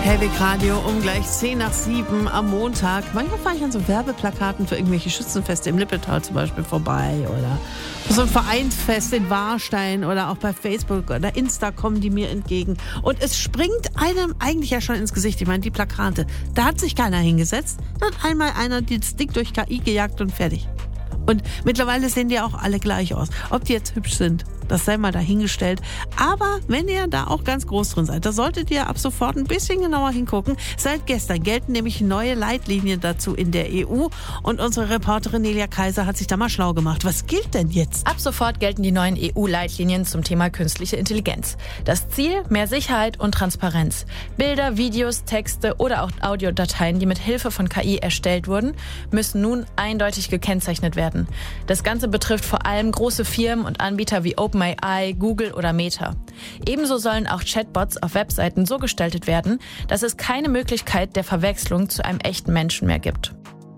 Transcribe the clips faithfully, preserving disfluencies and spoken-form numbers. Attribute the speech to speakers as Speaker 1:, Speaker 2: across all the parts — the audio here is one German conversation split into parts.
Speaker 1: Hellwig Radio um gleich zehn nach sieben am Montag. Manchmal fahre ich an so Werbeplakaten für irgendwelche Schützenfeste im Lippetal zum Beispiel vorbei oder so ein Vereinsfest in Warstein oder auch bei Facebook oder Insta kommen die mir entgegen. Und es springt einem eigentlich ja schon ins Gesicht. Ich meine, die Plakate, da hat sich keiner hingesetzt. Da hat einmal einer das Ding durch K I gejagt und fertig. Und mittlerweile sehen die auch alle gleich aus. Ob die jetzt hübsch sind, das sei mal dahingestellt. Aber wenn ihr da auch ganz groß drin seid, da solltet ihr ab sofort ein bisschen genauer hingucken. Seit gestern gelten nämlich neue Leitlinien dazu in der E U. Und unsere Reporterin Nelia Kaiser hat sich da mal schlau gemacht. Was gilt denn jetzt?
Speaker 2: Ab sofort gelten die neuen E U-Leitlinien zum Thema künstliche Intelligenz. Das Ziel: mehr Sicherheit und Transparenz. Bilder, Videos, Texte oder auch Audiodateien, die mit Hilfe von K I erstellt wurden, müssen nun eindeutig gekennzeichnet werden. Das Ganze betrifft vor allem große Firmen und Anbieter wie OpenAI, Google oder Meta. Ebenso sollen auch Chatbots auf Webseiten so gestaltet werden, dass es keine Möglichkeit der Verwechslung zu einem echten Menschen mehr gibt.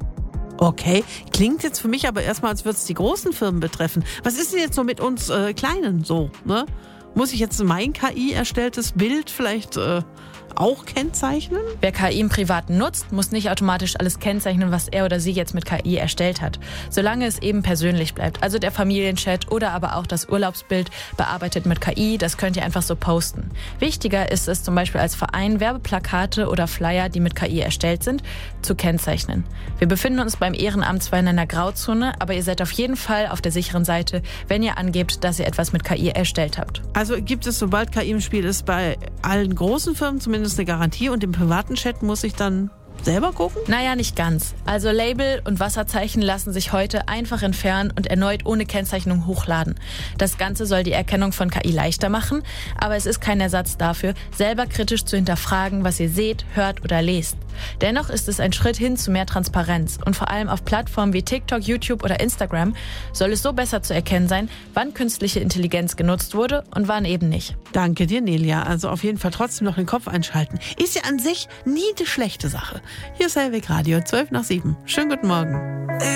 Speaker 1: Okay, klingt jetzt für mich aber erstmal, als würde es die großen Firmen betreffen. Was ist denn jetzt so mit uns äh, Kleinen so, ne? Muss ich jetzt mein K I erstelltes Bild vielleicht äh, auch kennzeichnen?
Speaker 2: Wer K I im Privaten nutzt, muss nicht automatisch alles kennzeichnen, was er oder sie jetzt mit K I erstellt hat. Solange es eben persönlich bleibt. Also der Familienchat oder aber auch das Urlaubsbild bearbeitet mit K I, das könnt ihr einfach so posten. Wichtiger ist es zum Beispiel als Verein, Werbeplakate oder Flyer, die mit K I erstellt sind, zu kennzeichnen. Wir befinden uns beim Ehrenamt zwar in einer Grauzone, aber ihr seid auf jeden Fall auf der sicheren Seite, wenn ihr angebt, dass ihr etwas mit K I erstellt habt.
Speaker 1: Also gibt es, sobald K I im Spiel ist, bei allen großen Firmen zumindest eine Garantie und im privaten Chat muss ich dann selber gucken?
Speaker 2: Naja, nicht ganz. Also Label und Wasserzeichen lassen sich heute einfach entfernen und erneut ohne Kennzeichnung hochladen. Das Ganze soll die Erkennung von K I leichter machen, aber es ist kein Ersatz dafür, selber kritisch zu hinterfragen, was ihr seht, hört oder lest. Dennoch ist es ein Schritt hin zu mehr Transparenz und vor allem auf Plattformen wie TikTok, YouTube oder Instagram soll es so besser zu erkennen sein, wann künstliche Intelligenz genutzt wurde und wann eben nicht.
Speaker 1: Danke dir, Nelia. Also auf jeden Fall trotzdem noch den Kopf einschalten. Ist ja an sich nie eine schlechte Sache. Hier ist Hellwig Radio, zwölf nach sieben. Schönen guten Morgen.